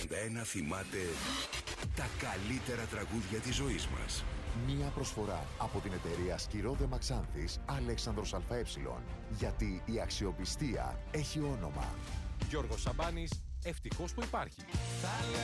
91 θυμάται τα καλύτερα τραγούδια της ζωής μας. Μία προσφορά από την εταιρεία Σκυρόδε Μαξάνθης Αλέξανδρος ΑΕ. Γιατί η αξιοπιστία έχει όνομα. Γιώργος Σαμπάνης, ευτυχώς που υπάρχει.